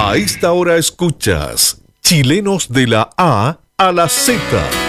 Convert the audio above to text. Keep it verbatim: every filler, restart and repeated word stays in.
A esta hora escuchas Chilenos de la A a la Z.